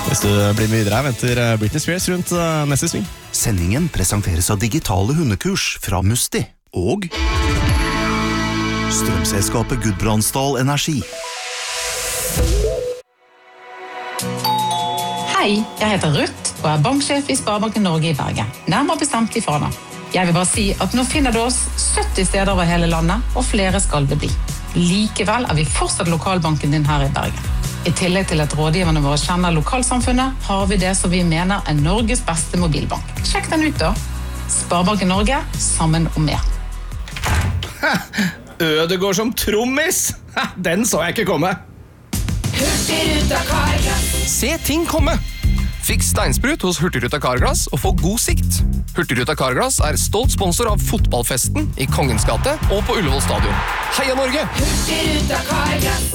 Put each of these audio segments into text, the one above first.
Hvis du blir med videre her, venter Britney Spears rundt neste sving. Sendingen presenteres av digitale hundekurs fra Musti og strømselskapet Gudbrandsdal Energi. Hei, jeg heter Ruth og er banksjef i Sparebanken Norge i Bergen. Nærmere bestemt i Fana. Jeg vil bare si at nå finner du oss 70 steder over hele landet, og flere skal det bli. Likevel er vi fortsatt lokalbanken din her i Bergen. I tillegg til at rådgiverne våre kjenner lokalsamfunnet, har vi det som vi mener er Norges beste mobilbank. Sjekk den ut da. Sparebanken Norge, sammen om mer. Ødegård som trommis! Den så jeg ikke komme. Hurtigruta Carglass. Se ting komme! Fiks steinsprut hos Hurtigruta Carglass og få god sikt. Hurtigruta Carglass er stolt sponsor av fotballfesten i Kongens gate og på Ullevål stadion. Heia Norge! Hurtigruta Carglass.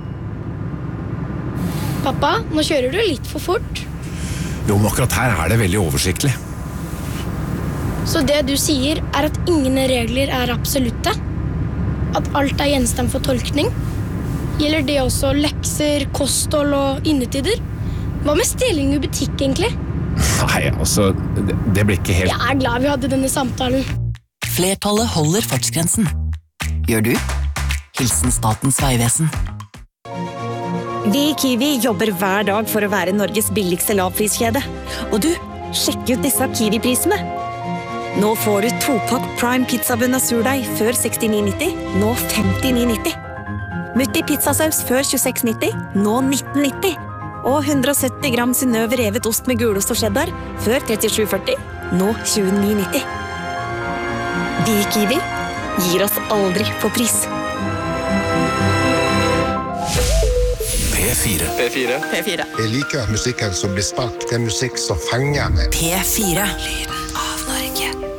Pappa, nå kjører du litt for fort. Jo, men akkurat her er det veldig oversiktlig. Så det du sier er at ingen regler er absolutte? At alt er gjenstand for tolkning? Gjelder det også lekser, kosthold og innetider? Hva med stjeling i butikk egentlig? Nei, altså, det blir ikke helt... Jeg er glad vi hadde denne samtalen. Flertallet holder fartsgrensen. Gjør du? Hilsen Statens Vegvesen. Vi i Kiwi jobber hver dag for å være Norges billigste lavpriskjede. Og du, sjekk ut disse Kiwi-prisene. Nå får du 2-pakk Prime pizzabunn og surdeig før 69,90, nå 59,90. Mutti pizzasaus før 26,90, nå 19,90. Og 170 gram Synnøve revet ost med gulost og cheddar før 37,40, nå 29,90. Vi i Kiwi gir oss aldri på pris. P4. P4. Jeg liker musikken som blir spilt. Det er musikk som fanger meg. P4. Lyden av Norge.